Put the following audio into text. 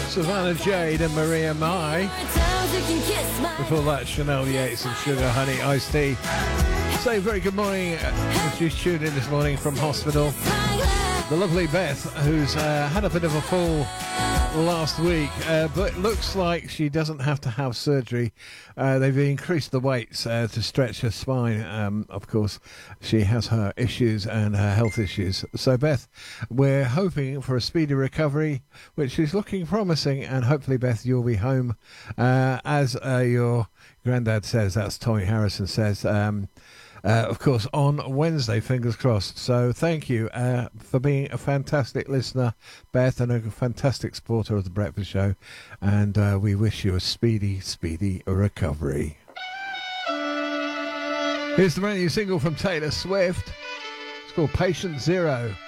Savannah Jade and Maria Mai. Before that, Chanel Yates and Sugar Honey Iced Tea. Say very good morning. She's tuned in this morning from hospital. The lovely Beth, who's had a bit of a fall last week, but looks like she doesn't have to have surgery. They've increased the weights to stretch her spine. Of course, she has her issues and her health issues. So, Beth, we're hoping for a speedy recovery, which is looking promising, and hopefully, Beth, you'll be home, as your granddad says, that's Tommy Harrison says, of course, on Wednesday, fingers crossed. So thank you for being a fantastic listener, Beth, and a fantastic supporter of The Breakfast Show. And we wish you a speedy, speedy recovery. Here's the brand new single from Taylor Swift. It's called Patient Zero.